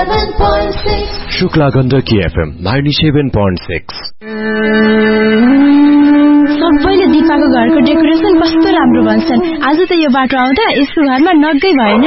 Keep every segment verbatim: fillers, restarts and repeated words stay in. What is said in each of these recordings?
ninety-seven point six. Shukla Gandaki F M ninety-seven point six. सबैले दिपाको घरको decoration कस्तो राम्रो भन्छन्। आज त यो बाटो आउँदा यसको घरमा नगै भएन।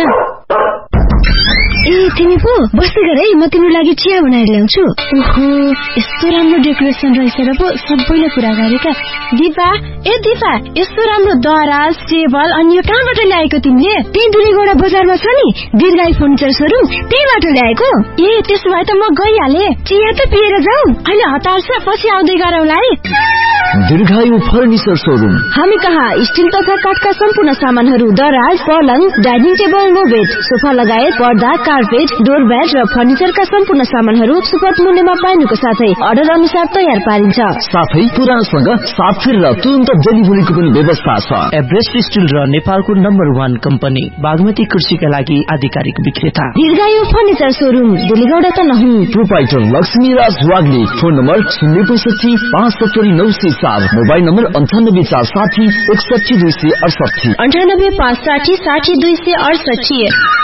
ए तिमी पो बस्दै गर है, म तिम्रो लागि चिया बनाएर ल्याउँछु। ओहो यस्तो राम्रो डेकोरेसन रहेछ र पो सबैले कुरा गरेका। दिपा ए दिपा यस्तो राम्रो दराज टेबल अनि यो कहाँबाट ल्याएको तिमीले? त्यही दुलीगौडा बजारमा छ नि दीर्घायु फर्निचर सोरुम, त्यहीबाट ल्याएको। ए त्यसो भए त म गइहाले। चिया त पिएर जाऊ। अहिले हतार छ, पछि आउँदै गरौँला है। दीर्घायु फर्निचर सोरुम। हामी कहाँ स्टिल तथा काठका सम्पूर्ण सामानहरू, दराज, पलङ, डाइनिङ टेबल, नोबेड, सोफा लगायत पर्दा, कार्पेट, डोरम्याट र फर्निचरका सम्पूर्ण सामानहरू सुपथ मूल्यमा पाइनुको साथै अर्डर अनुसार तयार पारिन्छ। साथै पुरानसँग साथ फेर र तुरन्त डेलिभरीको पनि व्यवस्था छ। एभरेस्ट स्टिल र नेपालको नम्बर वान कम्पनी बागमती कृषिका लागि आधिकारिक विक्रेता दीर्घायु फर्निचर सोरुम, दुलीगौडा त नहुँ। Proprietor Laxmiraj Wagle. Phone number शून्य पैसठी पाँच सत्तरी नौ सय चार, मोबाइल नम्बर अन्ठानब्बे चार साठी एकसठी दुई सय अडसठी अन्ठानब्बे पाँच साठी साठी दुई सय अडसठी।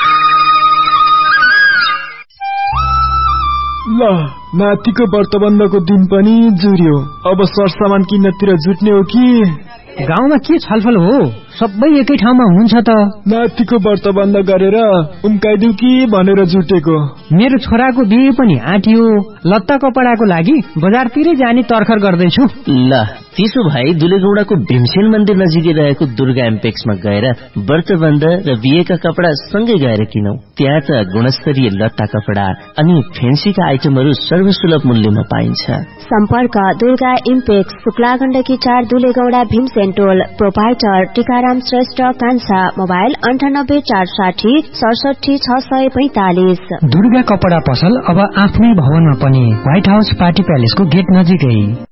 ल नातिको व्रतबन्धको दिन पनि जुर्यो। अब सरसामान किन्नतिर जुट्ने हो कि? गाउँमा के छलफल हो? सबै एकै ठाउँमा हुन्छ त। नातिको व्रतबन्ध गरेर उम्काइदिउ कि भनेर जुटेको। मेरो छोराको बिहे पनि आँटियो, लत्ता कपडाको लागि बजारतिरै जाने तर्खर गर्दैछु। ल त्यसो भए दुलेगौडाको भीमसेन मन्दिर नजिकै रहेको दुर्गा एम्पेक्समा गएर व्रतबन्ध र बिहेका कपडा सँगै गएर किनौ। त्यहाँ त गुणस्तरीय लत्ता कपडा अनि फेन्सीका आइटमहरू सर्वसुलभ मूल्यमा पाइन्छ। सम्पर्क दुर्गा इम्पेक्स, शुक्ला गण्डकी चार, दुलेगौडा, भीमसेन टोल। प्रोपाइटर टीकाराम श्रेष्ठ कान्छा। मोबाइल अन्ठानब्बे चार साठी सडसठी छ सय पैंतालिस। दुर्गा कपडा पसल अब आफ्नै भवनमा पनि, व्हाइट हाउस पार्टी प्यालेसको गेट नजिकै।